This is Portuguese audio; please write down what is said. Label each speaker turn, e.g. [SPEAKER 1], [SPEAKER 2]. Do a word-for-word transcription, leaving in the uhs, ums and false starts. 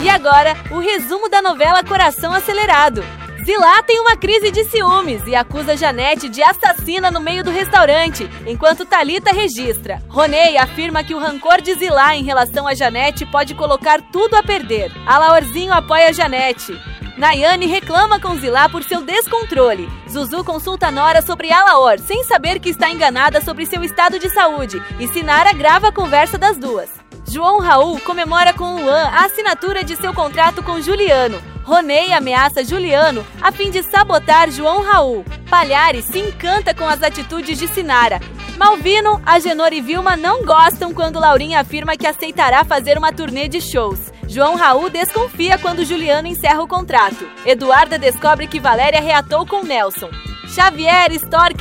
[SPEAKER 1] E agora, o resumo da novela Coração Acelerado. Zilá tem uma crise de ciúmes e acusa Janete de assassina no meio do restaurante, enquanto Thalita registra. Ronei afirma que o rancor de Zilá em relação a Janete pode colocar tudo a perder. Alaorzinho apoia Janete. Nayane reclama com Zilá por seu descontrole. Zuzu consulta Nora sobre Alaor, sem saber que está enganada sobre seu estado de saúde, e Sinara grava a conversa das duas. João Raul comemora com Luan a assinatura de seu contrato com Juliano. Ronei ameaça Juliano a fim de sabotar João Raul. Palhares se encanta com as atitudes de Sinara. Malvino, Agenor e Vilma não gostam quando Laurinha afirma que aceitará fazer uma turnê de shows. João Raul desconfia quando Juliano encerra o contrato. Eduarda descobre que Valéria reatou com Nelson. Xavier, Stork